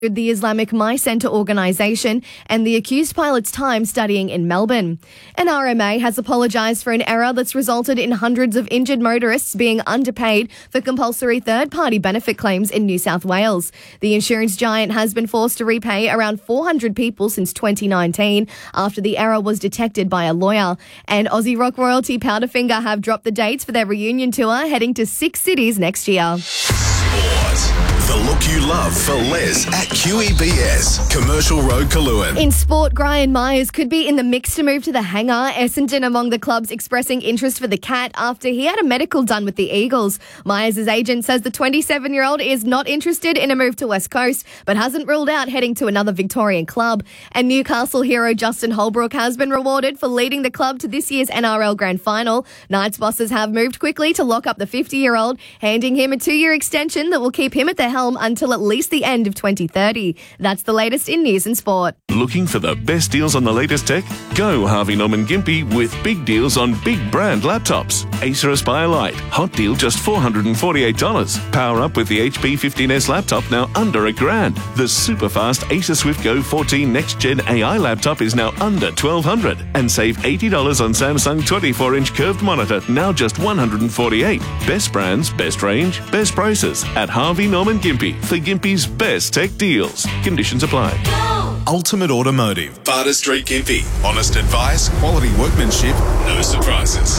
the Islamic My Centre organisation and the accused pilot's time studying in Melbourne. An RMA has apologised for an error that's resulted in hundreds of injured motorists being underpaid for compulsory third-party benefit claims in New South Wales. The insurance giant has been forced to repay around 400 people since 2019 after the error was detected by a lawyer. And Aussie rock royalty Powderfinger have dropped the dates for their reunion tour, heading to 6 cities next year. The look you love for Les at QEBS, Commercial Road, Coolangatta. In sport, Gryan Miers could be in the mix to move to the Hangar. Essendon among the clubs expressing interest for the Cat after he had a medical done with the Eagles. Miers' agent says the 27-year-old is not interested in a move to West Coast, but hasn't ruled out heading to another Victorian club. And Newcastle hero Justin Holbrook has been rewarded for leading the club to this year's NRL Grand Final. Knights bosses have moved quickly to lock up the 50-year-old, handing him a 2-year extension that will keep him at the helm until at least the end of 2030. That's the latest in news and sport. Looking for the best deals on the latest tech? Go Harvey Norman Gympie with big deals on big brand laptops. Acer Aspire Lite, hot deal just $448. Power up with the HP 15S laptop now under $1,000. The super fast Acer Swift Go 14 Next Gen AI laptop is now under $1,200. And save $80 on Samsung 24-inch curved monitor, now just $148. Best brands, best range, best prices at Harvey Norman Gympie for Gympie's best tech deals. Conditions apply. Ultimate Automotive, Barter Street, Gympie. Honest advice, quality workmanship, no surprises.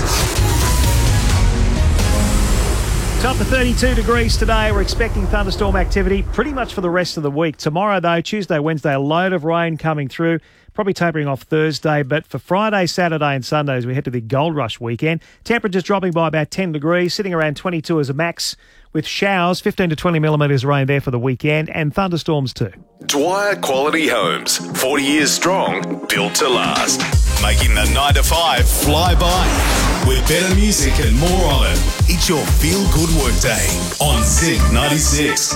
It's up to 32 degrees today. We're expecting thunderstorm activity pretty much for the rest of the week. Tomorrow, though, Tuesday, Wednesday, a load of rain coming through. Probably tapering off Thursday, but for Friday, Saturday and Sunday as we head to the Gold Rush weekend, temperatures dropping by about 10 degrees, sitting around 22 as a max, with showers, 15 to 20 millimetres of rain there for the weekend, and thunderstorms too. Dwyer Quality Homes, 40 years strong, built to last. Making the 9 to 5 fly by. With better music and more on it. It's your feel-good workday on Zig 96.